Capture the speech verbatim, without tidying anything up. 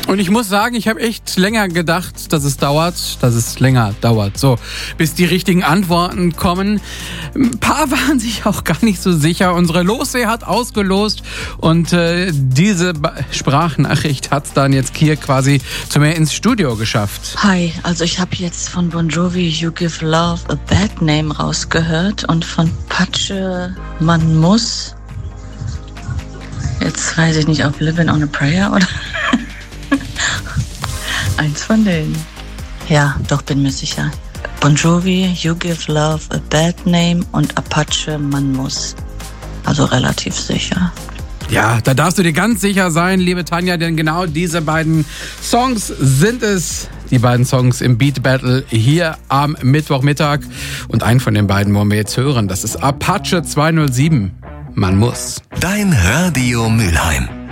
Und ich muss sagen, ich habe echt länger gedacht, dass es dauert, dass es länger dauert, so, bis die richtigen Antworten kommen. Ein paar waren sich auch gar nicht so sicher. Unsere Lossee hat ausgelost und äh, diese ba- Sprachnachricht hat es dann jetzt hier quasi zu mir ins Studio geschafft. Hi, also ich habe jetzt von Bon Jovi You Give Love a Bad Name rausgehört und von Patsche Man muss. Jetzt weiß ich nicht, ob Living on a Prayer oder eins von denen. Ja, doch, bin mir sicher. Bon Jovi, You Give Love a Bad Name und Apache Man muss. Also relativ sicher. Ja, da darfst du dir ganz sicher sein, liebe Tanja, denn genau diese beiden Songs sind es. Die beiden Songs im Beat Battle hier am Mittwochmittag. Und einen von den beiden wollen wir jetzt hören. Das ist Apache zwei null sieben. Man muss. Dein Radio Mülheim.